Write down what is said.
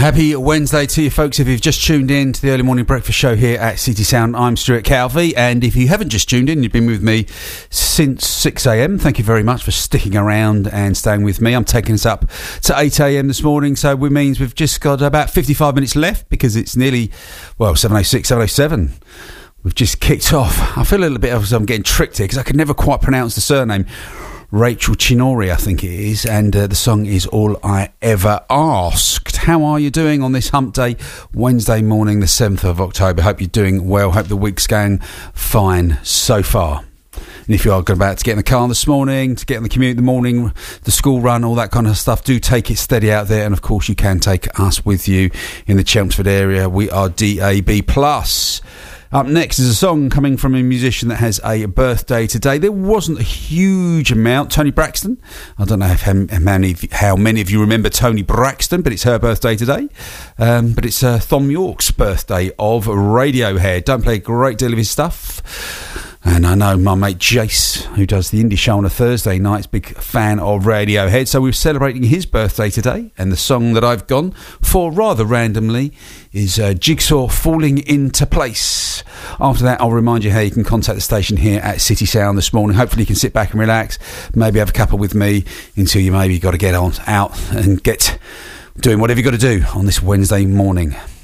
Happy Wednesday to you folks. If you've just tuned in to the early morning breakfast show here at City Sound, I'm Stuart Calvey, and if you haven't just tuned in, you've been with me since 6am. Thank you very much for sticking around and staying with me. I'm taking us up to 8am this morning, so it means we've just got about 55 minutes left because it's nearly, 7:06, 7:07. We've just kicked off. I feel a little bit as I'm getting tricked here because I could never quite pronounce the surname. Rachel Chinori, I think it is, and the song is All I Ever Asked. How are you doing on this hump day, Wednesday morning, the 7th of October? Hope you're doing well. Hope the week's going fine so far. And if you are about to get in the car this morning, to get on the commute in the morning, the school run, all that kind of stuff, do take it steady out there. And of course, you can take us with you in the Chelmsford area. We are DAB+. Up next is a song coming from a musician that has a birthday today. There wasn't a huge amount. Toni Braxton. I don't know how many of you remember Toni Braxton, but it's her birthday today. But it's Thom Yorke's birthday of Radiohead. Don't play a great deal of his stuff. And I know my mate Jace, who does the indie show on a Thursday night, is a big fan of Radiohead. So we're celebrating his birthday today. And the song that I've gone for rather randomly is Jigsaw Falling Into Place. After that, I'll remind you how you can contact the station here at City Sound this morning. Hopefully you can sit back and relax, maybe have a cuppa with me until you maybe got to get on out and get doing whatever you got to do on this Wednesday morning.